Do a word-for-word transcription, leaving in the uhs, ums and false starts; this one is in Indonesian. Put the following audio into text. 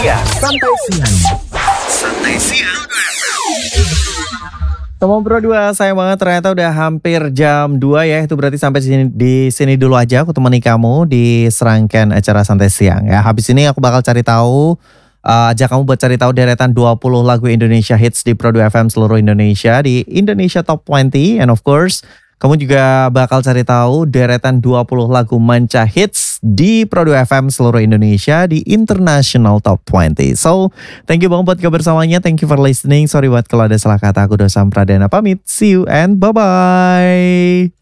Ya, santai siang. Santai siang. Teman Pro dua, sayang banget ternyata udah hampir jam dua ya. Itu berarti sampai sini, di sini dulu aja aku temani kamu di serangkaian acara santai siang ya. Habis ini aku bakal cari tahu, uh, ajak kamu buat cari tahu deretan dua puluh lagu Indonesia hits di Pro dua F M seluruh Indonesia di Indonesia Top dua puluh, and of course kamu juga bakal cari tahu deretan dua puluh lagu manca hits di Pro dua F M seluruh Indonesia di International Top dua puluh. So, thank you banget buat kebersamaannya. Thank you for listening. Sorry buat kalau ada salah kata. Aku Dosam Pradana pamit. See you and bye-bye.